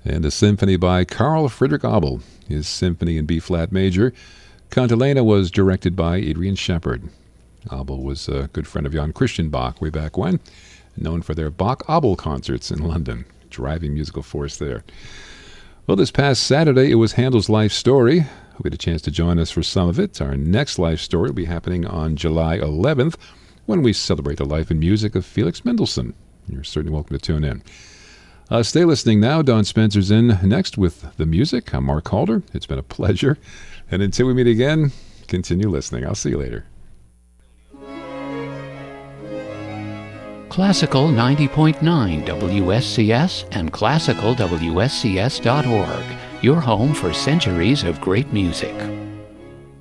and a symphony by Carl Friedrich Abel, his Symphony in B-flat major. Cantilena was directed by Adrian Shepard. Abel was a good friend of Johann Christian Bach way back when, known for their Bach-Abel concerts in London. Driving musical force there. Well, this past Saturday, it was Handel's life story. We had a chance to join us for some of it. Our next life story will be happening on July 11th when we celebrate the life and music of Felix Mendelssohn. You're certainly welcome to tune in. Stay listening now. Don Spencer's in next with the music. I'm Mark Calder. It's been a pleasure. And until we meet again, continue listening. I'll see you later. Classical 90.9 WSCS and classicalwscs.org, your home for centuries of great music.